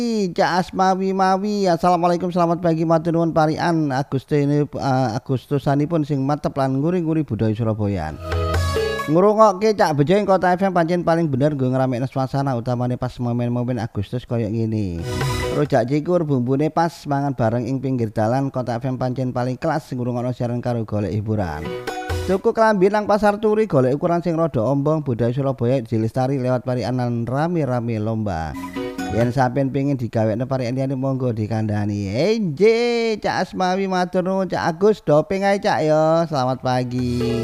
Cak Asmawi Mawi, assalamualaikum, selamat pagi, matur nuwun parian Agustusanipun sing matep lan nguri-nguri budaya Surabayaan. Ngrungokke Cak Bejo ing Kota FM pancen paling bener nggo ngramekne suasana utamane pas momen-momen Agustus koyo ngene. Rojak cikur bumbune pas mangan bareng ing pinggir dalan. Kota FM pancen paling kelas ngrungokno siaran karo golek hiburan. Tuku klambi nang pasar turi golek ukuran sing rada ombong, budaya Surabaya dilestari lewat parian lan rame-rame lomba. Yen sampean pengen digawekne parian liyane monggo dikandhani. Enje Cak Asmawi matur nuwun Cak Agus, doping ae Cak yo. Selamat pagi.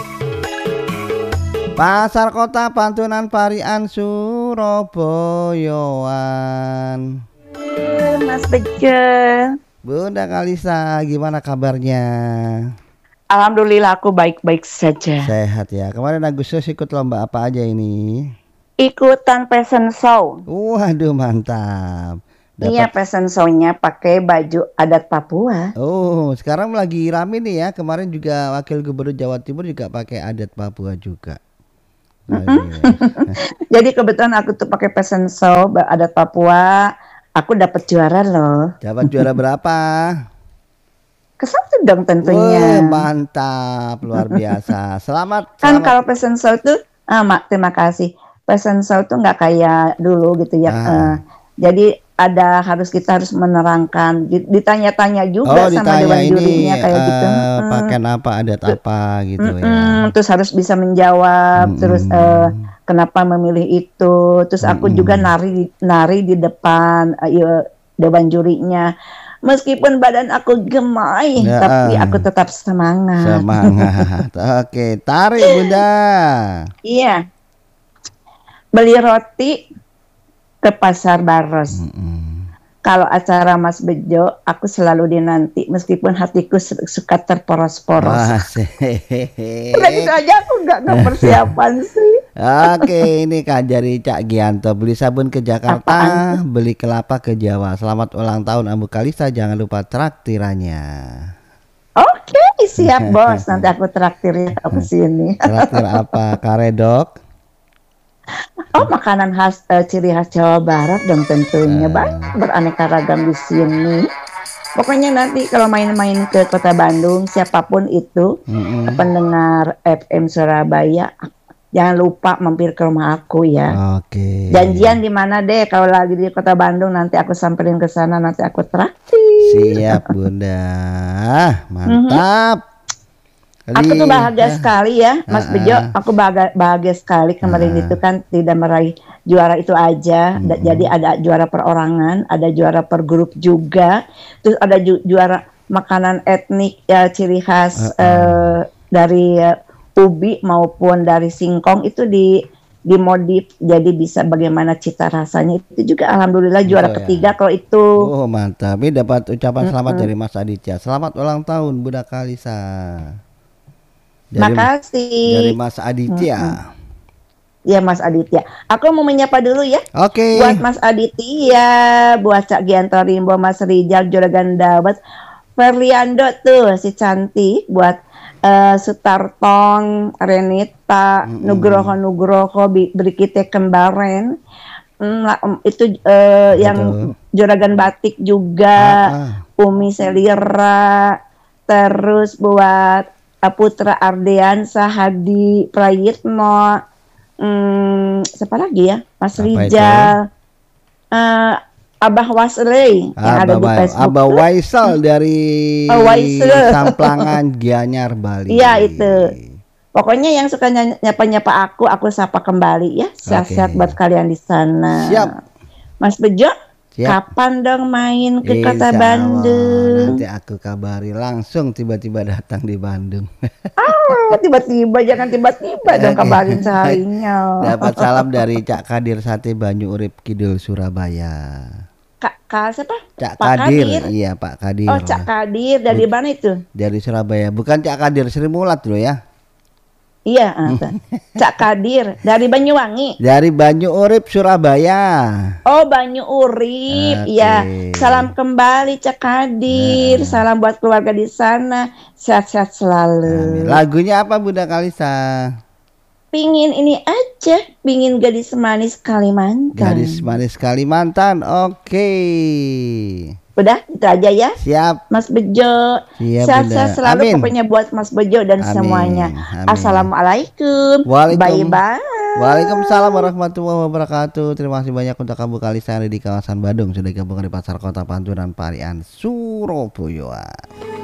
Pasar Kota Pantunan Parian Surabayaan. Mas Bejo. Bunda Kalisa, gimana kabarnya? Alhamdulillah aku baik-baik saja. Sehat ya. Kemarin Agustus ikut lomba apa aja ini? Ikutan fashion show. Waduh mantap. Iya, fashion show-nya pakai baju adat Papua. Oh, sekarang lagi rame nih ya. Kemarin juga Wakil Gubernur Jawa Timur juga pakai adat Papua juga. Jadi kebetulan aku tuh pakai fashion show adat Papua. Aku dapat juara loh. Dapat juara berapa? Kesatu dong tentunya. Mantap, luar biasa. Selamat. Kan kalau fashion show tuh, terima kasih. Fashion show tuh nggak kayak dulu gitu ya. Jadi kita harus menerangkan, ditanya-tanya juga sama dewan jurinya kayak gitu. Pakaian apa, adat apa gitu ya. Terus harus bisa menjawab. Terus kenapa memilih itu. Terus aku juga nari di depan dewan jurinya. Meskipun badan aku gemai, tapi aku tetap semangat. Semangat. Oke, tarik Bunda. Iya. Beli roti ke Pasar Baros. Kalau acara Mas Bejo, aku selalu dinanti meskipun hatiku suka terporos-poros. Udah gitu aja aku nggak persiapan sih. Oke, ini kan dari Cak Gianto, beli sabun ke Jakarta, beli kelapa ke Jawa. Selamat ulang tahun Ambu Kalista, jangan lupa traktirannya. Oke, siap bos. Nanti aku traktir ke sini. Traktir apa? Karedok? Oh, makanan khas ciri khas Jawa Barat dong tentunya. Banyak beraneka ragam di sini. Pokoknya nanti kalau main-main ke Kota Bandung, siapapun itu pendengar FM Surabaya, jangan lupa mampir ke rumah aku ya. Oke. Janjian di mana deh kalau lagi di Kota Bandung, nanti aku samperin ke sana, nanti aku traktir. Siap Bunda. Mantap. Aku tuh bahagia sekali ya, Mas Bejo. Aku bahagia sekali kemarin itu kan tidak meraih juara itu aja. Jadi ada juara perorangan, ada juara per grup juga. Terus ada juara makanan etnik ya, ciri khas dari ubi maupun dari singkong itu dimodif jadi bisa bagaimana cita rasanya. Itu juga alhamdulillah juara ketiga kalau itu. Oh mantap. Ini dapat ucapan selamat dari Mas Aditya. Selamat ulang tahun Bunda Kalisa. Makasih. Dari Mas Aditya. Ya Mas Aditya. Aku mau menyapa dulu ya. Oke. Buat Mas Aditya, buat Cak Gianto Rimbo, Mas Rijal, Juragan Dawet, Ferliando tuh si cantik, buat Sutartong, Renita, Nugroho, Brikite Kembaren, itu yang Juragan Batik juga, Umi Selira, terus buat Putra Ardeansa, Hadi Prayitno, siapa lagi ya? Mas Rijal, Abah Wasley yang ada di Facebook. Abah Waisal dari Samplangan Gianyar Bali. Iya itu. Pokoknya yang suka nyapa-nyapa aku sapa kembali ya. Sehat-sehat buat kalian di sana. Siap. Mas Bejo, kapan dong main ke Kota Bandung? Nanti aku kabari langsung tiba-tiba datang di Bandung. Tiba-tiba, jangan tiba-tiba dong kabarin seharinya. Dapat salam dari Cak Kadir Sate Banyu Urip Kidul Surabaya. Kak siapa? Cak Kadir. Iya Pak Kadir. Oh Cak Kadir, dari mana itu? Dari Surabaya, bukan Cak Kadir Sri Mulat loh ya. Iya, Cak Kadir dari Banyuwangi. Dari Banyu Urip Surabaya. Oh, Banyu Urip. Iya. Salam kembali Cak Kadir. Salam buat keluarga di sana. Sehat-sehat selalu. Lagunya apa Bunda Kalisa? pingin ini aja, pingin gadis manis Kalimantan. Gadis manis Kalimantan. Oke. Udah itu aja ya. Siap. Mas Bejo. Siap, Sehat-sehat Bunda. selalu Amin. pokoknya buat Mas Bejo dan Amin. semuanya. Amin. Assalamualaikum. Bye bye. Waalaikumsalam warahmatullahi wabarakatuh. Terima kasih banyak untuk kamu kali saya di kawasan Badung sudah gabung di Pasar Kota Panturan Parian Surabaya.